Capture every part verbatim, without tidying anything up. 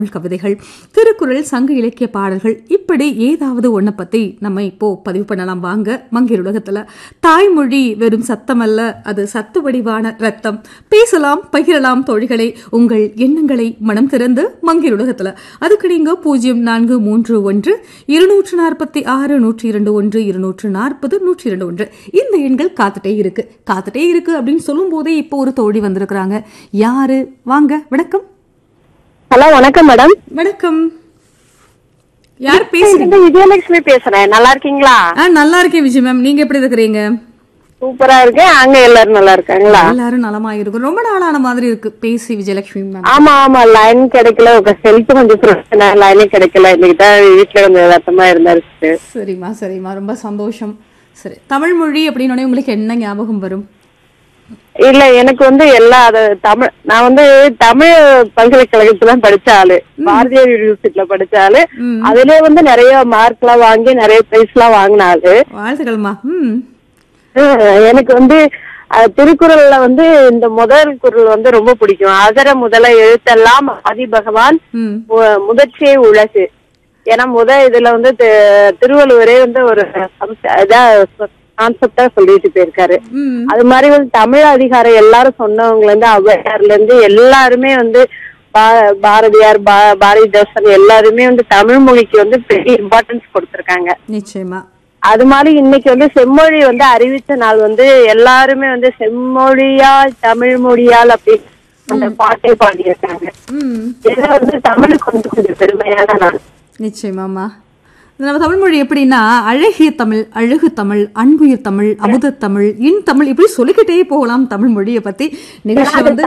கவிதைகள், திருக்குறள், சங்க இலக்கிய பாடல்கள், இப்படி ஏதாவது ஒன்ன பத்தி நம்ம இப்போ பதிவு பண்ணலாம் வாங்க. மங்கையர் உலகத்துல தாய்மொழி வெறும் சத்தமல்ல, அது சத்து வடிவான ரத்தம். பேசலாம், பகிரலாம் தோழிகளை, உங்கள் எண்ணங்களை மனம் திறந்து மங்கையர் உலகத்துல. அதுக்கு நீங்க பூஜ்ஜியம் நான்கு மூன்று ஒன்று இருநூற்று நாற்பத்தி ஆறு நூற்றி இரண்டு ஒன்று இருநூற்று நாற்பது நூற்றி இரண்டு ஒன்று இந்த எண்கள் காத்துட்டே இருக்கு காத்துட்டே இருக்கு அப்படின்னு சொல்லும் போதே இப்போ ஒரு தோழி வந்திருக்கிறாங்க. யாரு? வாங்க. வணக்கம். ஹலோ, வணக்கம் மேடம். வணக்கம். யார் பேசுறீங்க? விஜயலட்சுமி பேசுறேன். நல்லா இருக்கீங்களா? நல்லா இருக்கேன் விஜய் மேம். நீங்க எப்படி இருக்கிறீங்க? சூப்பரா இருக்கேன். அங்க எல்லாரும் நல்லா இருக்காங்களா? எல்லாரும் நலமா இருக்கும். ரொம்ப நாளான மாதிரி இருக்கு பேசி விஜயலட்சுமி மேம். ஆமா ஆமா, லைன் கிடைக்கல. உங்க ஹெல்த் கொஞ்சம் பிரச்சனை, லைனே கிடைக்கல. இன்னைக்கு தான் வீட்டுல கொஞ்சம் ரத்தமா இருந்தாரு. சரிம்மா சரிம்மா, ரொம்ப சந்தோஷம். சரி, தமிழ் மொழி அப்படின்னு உங்களுக்கு என்ன ஞாபகம் வரும்? இல்ல, எனக்கு வந்து எல்லா தமிழ் நான் வந்து தமிழ் பல்கலைக்கழகத்துல படிச்ச ஆளு, பாரதியார் யூனிவர்சிட்டியில படிச்ச ஆளு. அதுலயே வந்து நிறைய மார்க் எல்லாம் வாங்கி நிறைய பிரைஸ் எல்லாம் வாங்கின ஆளு. வாழ்த்துக்கள்மா. எனக்கு வந்து திருக்குறள்ல வந்து இந்த முதல் குறள் வந்து ரொம்ப பிடிக்கும். அதர முதல எழுத்தெல்லாம் ஆதி பகவான் முதற்சியே உலகு. ஏன்னா முத இதுல வந்து திருவள்ளுவரே வந்து ஒரு கான்செப்டா சொல்லிட்டு போயிருக்காரு. அது மாதிரி வந்து தமிழ் அதிகாரம் எல்லாரும் சொன்னவங்க இருந்து ஔவையார்ல இருந்து எல்லாருமே வந்து பாரதியார், பாரதிதாசன் எல்லாருமே வந்து தமிழ் மொழிக்கு வந்து பெரிய இம்பார்ட்டன்ஸ் கொடுத்திருக்காங்க. நிச்சயமா. அது மாதிரி இன்னைக்கு வந்து செம்மொழி வந்து அறிவித்த நாள் வந்து எல்லாருமே வந்து செம்மொழியால் தமிழ் மொழியால் அப்படி அந்த பாட்டை பாடியிருக்காங்க. இது வந்து தமிழுக்கு வந்து கொஞ்சம் பெருமையான நாள். நிச்சயமாமா. நம்ம தமிழ் மொழி எப்படின்னா அழகிய தமிழ், அழகு தமிழ், அன்புயிர் தமிழ், அமுத தமிழ், இன் தமிழ், இப்படி சொல்லிக்கிட்டே போகலாம் தமிழ் மொழியை பத்தி. நிகழ்ச்சி வந்து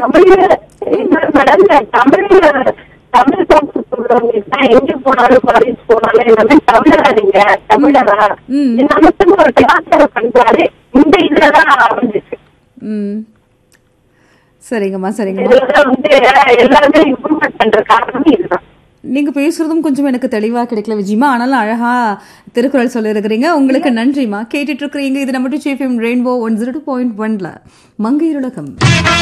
எங்க போனாலும் காலேஜ் போனாலும் எல்லாமே தமிழாதீங்க, தமிழரா ஒரு கலாச்சாரம் பண்றாரு. இந்த இதுலதான் ஆரம்பிச்சு. ம், சரிங்கம்மா சரிங்கம்மா. வந்து எல்லாருமே இம்ப்ரூவ்மெண்ட் பண்ற காரணம் இதுதான். நீங்க பேசுறதும் கொஞ்சம் எனக்கு தெளிவா கிடைக்கல விஜயமா, ஆனாலும் அழகா திருக்குறள் சொல்ல இருக்கிறீங்க. உங்களுக்கு நன்றிமா. கேட்டுட்டு இருக்கிறீங்க இது நம்ம rainbow one zero two point ஒன்ல மங்கையர் உலகம்.